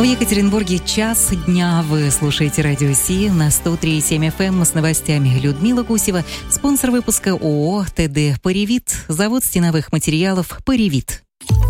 В Екатеринбурге час дня. Вы слушаете Радио Си на 103,7 FM с новостями. Людмила Гусева, спонсор выпуска ООО ТД «Паривит», завод стеновых материалов «Паривит».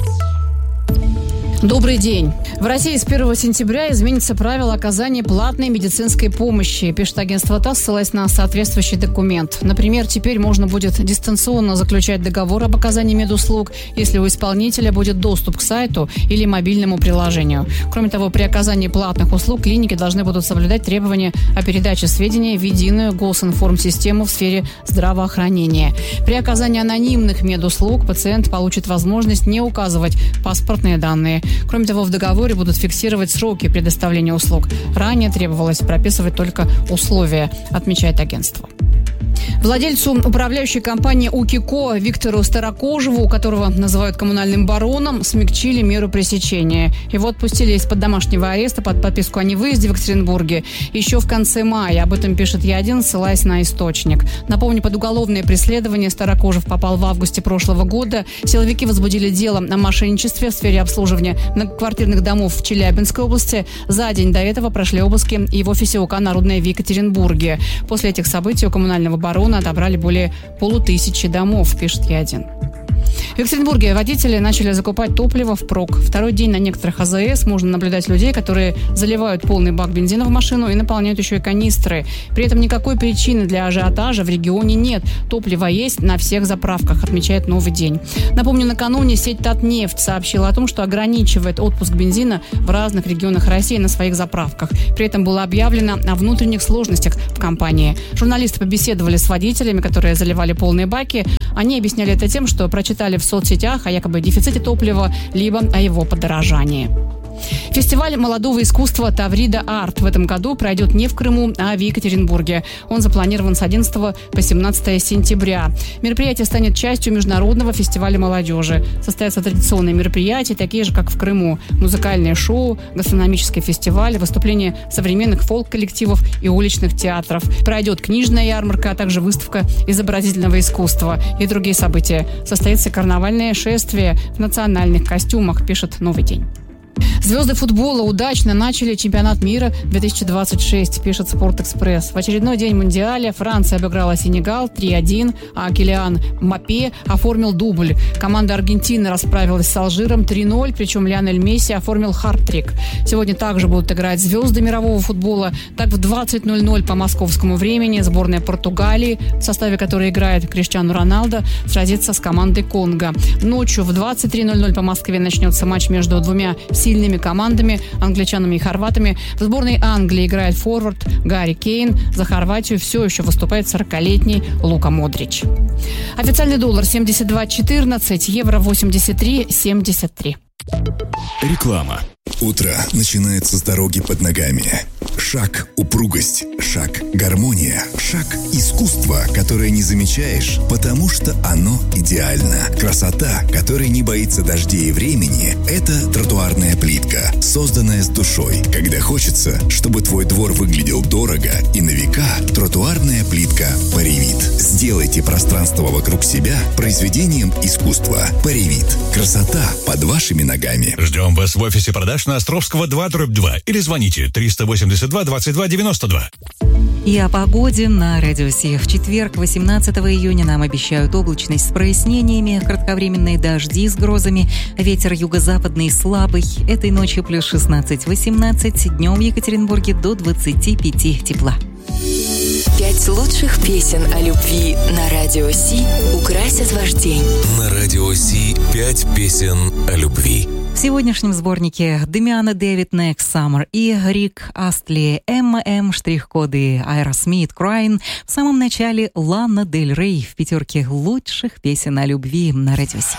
Добрый день. В России с 1 сентября изменится правило оказания платной медицинской помощи, пишет агентство ТАСС, ссылаясь на соответствующий документ. Например, теперь можно будет дистанционно заключать договор об оказании медуслуг, если у исполнителя будет доступ к сайту или мобильному приложению. Кроме того, при оказании платных услуг клиники должны будут соблюдать требования о передаче сведений в единую госинформсистему в сфере здравоохранения. При оказании анонимных медуслуг пациент получит возможность не указывать паспортные данные. Кроме того, в договоре будут фиксировать сроки предоставления услуг. Ранее требовалось прописывать только условия, отмечает агентство. Владельцу управляющей компании УКИКО Виктору Старокожеву, которого называют коммунальным бароном, смягчили меру пресечения. Его отпустили из-под домашнего ареста под подписку о невыезде в Екатеринбурге еще в конце мая. Об этом пишет Е1, ссылаясь на источник. Напомню, под уголовное преследование Старокожев попал в августе прошлого года. Силовики возбудили дело о мошенничестве в сфере обслуживания многоквартирных домов в Челябинской области. За день до этого прошли обыски и в офисе УК «Народное» в Екатеринбурге. После этих событий у коммунального барона отобрали более 500 домов, пишет Е1. В Екатеринбурге водители начали закупать топливо впрок. Второй день на некоторых АЗС можно наблюдать людей, которые заливают полный бак бензина в машину и наполняют еще и канистры. При этом никакой причины для ажиотажа в регионе нет. Топливо есть на всех заправках, отмечает «Новый день». Напомню, накануне сеть «Татнефть» сообщила о том, что ограничивает отпуск бензина в разных регионах России на своих заправках. При этом было объявлено о внутренних сложностях в компании. Журналисты побеседовали с водителями, которые заливали полные баки. Они объясняли это тем, что прочитали в соцсетях о якобы дефиците топлива, либо о его подорожании. Фестиваль молодого искусства «Таврида Арт» в этом году пройдет не в Крыму, а в Екатеринбурге. Он запланирован с 11 по 17 сентября. Мероприятие станет частью международного фестиваля молодежи. Состоятся традиционные мероприятия, такие же, как в Крыму. Музыкальное шоу, гастрономический фестиваль, выступления современных фолк-коллективов и уличных театров. Пройдет книжная ярмарка, а также выставка изобразительного искусства и другие события. Состоится карнавальное шествие в национальных костюмах, пишет «Новый день». Звезды футбола удачно начали чемпионат мира 2026, пишет «Спортэкспресс». В очередной день Мундиаля Франция обыграла Сенегал 3-1, а Килиан Мбаппе оформил дубль. Команда Аргентины расправилась с Алжиром 3-0, причем Лионель Месси оформил хат-трик. Сегодня также будут играть звезды мирового футбола. Так, в 20:00 по московскому времени сборная Португалии, в составе которой играет Криштиану Роналдо, сразится с командой Конго. Ночью в 23:00 по Москве начнется матч между двумя сильными командами, англичанами и хорватами. В сборной Англии играет форвард Гарри Кейн. За Хорватию все еще выступает 40-летний Лука Модрич. Официальный доллар 72.14, евро 83.73. Реклама. Утро начинается с дороги под ногами. Шаг – упругость, шаг – гармония, шаг – искусство, которое не замечаешь, потому что оно идеально. Красота, которая не боится дождей и времени – это тротуарная плитка, созданная с душой. Когда хочется, чтобы твой двор выглядел дорого и на века, тротуарная плитка «Паривит». Сделайте пространство вокруг себя произведением искусства. «Паривит». Красота под вашими ногами. Ждем вас в офисе продаж на Островского 2/2 или звоните 382 22 92. И о погоде на Радио Си. В четверг, 18 июня, нам обещают облачность с прояснениями, кратковременные дожди с грозами, ветер юго-западный слабый. Этой ночью плюс 16-18, днем в Екатеринбурге до 25 тепла. 5 лучших песен о любви на Радио Си украсят ваш день. На Радио Си 5 песен о любви. В сегодняшнем сборнике Демиана Дэвид Next Summer и Рик Астли, Эмма М, штрих-коды Aerosmith Crying. В самом начале Лана Дель Рей в пятерке лучших песен о любви на Радио Си.